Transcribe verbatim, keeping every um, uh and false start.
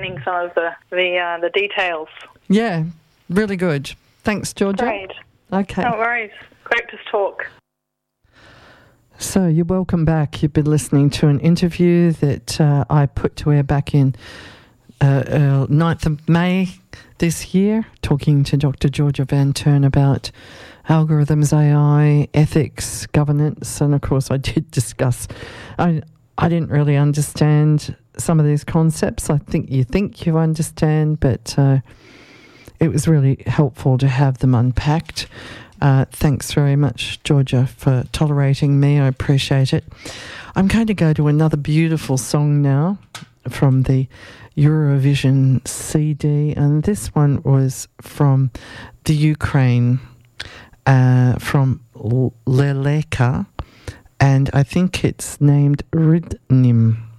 some of the the, uh, the details. Yeah, really good. Thanks, Georgia. Great. Okay. No worries. Great to talk. So you're welcome back. You've been listening to an interview that uh, I put to air back in uh, uh, ninth of May this year, talking to Doctor Georgia Van Turn about algorithms, A I, ethics, governance, and of course I did discuss, I, I didn't really understand some of these concepts. I think you think you understand, but uh, it was really helpful to have them unpacked. Uh, thanks very much, Georgia, for tolerating me. I appreciate it. I'm going to go to another beautiful song now from the Eurovision C D, and this one was from the Ukraine, uh, from Leleka, and I think it's named Rydnim.